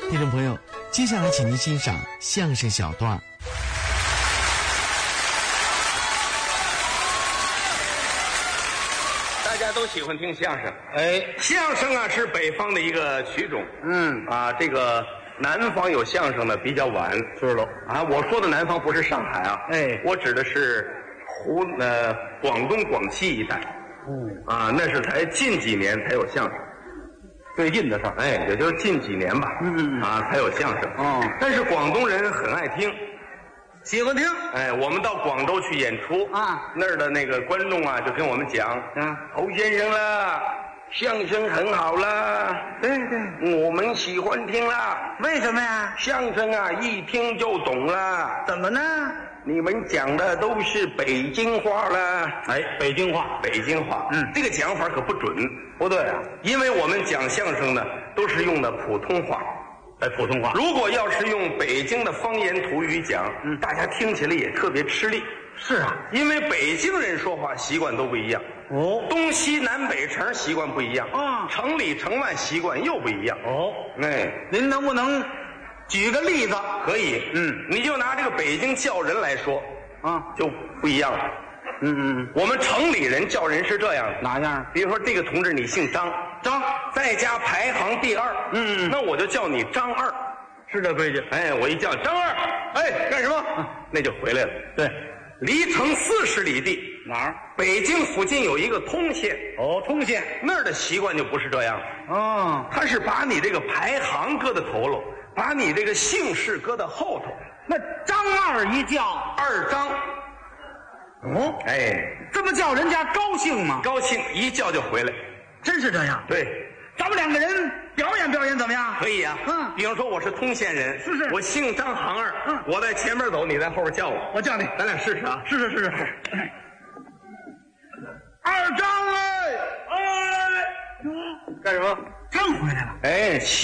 听众朋友，接下来请您欣赏相声小段。 大家都喜欢听相声，相声啊是北方的一个曲种，这个南方有相声的比较晚，知道啊？我说的南方不是上海啊，我指的是广东、广西一带，那是才近几年才有相声，最近的事儿，也就是近几年吧，才有相声，但是广东人很爱听。 喜欢听， 我们到广州去演出啊， 那儿的那个观众啊，就跟我们讲，侯先生啦，相声很好啦， 对， 我们喜欢听啦。 为什么呀？ 相声啊，一听就懂啦。 怎么呢？ 你们讲的都是北京话啦。 北京话， 这个讲法可不准， 不对啊， 因为我们讲相声呢，都是用的普通话。 普通话， 如果要是用北京的方言土语讲，大家听起来也特别吃力。 是啊， 因为北京人说话习惯都不一样，东西南北城习惯不一样，城里城外习惯又不一样。 您能不能举个例子？ 可以，你就拿这个北京叫人来说，就不一样了。我们城里人叫人是这样的， 哪样？ 比如说这个同志你姓张，在家排行第二，那我就叫你张二， 是这规矩。 我一叫张二，干什么？那就回来了。 对， 离城40里地， 哪儿？ 北京附近有一个通县， 通县那儿的习惯就不是这样。他是把你这个排行搁在头喽，把你这个姓氏搁到后头。 那张二一叫二张。 这么叫人家高兴吗？ 高兴，一叫就回来。 真是这样。 对， 咱们两个人表演表演怎么样？ 可以啊。比方说我是通县人， 是， 我姓张行二，我在前面走，你在后边叫我， 我叫你， 咱俩试试啊。 是。二张干什么？ 张回来了。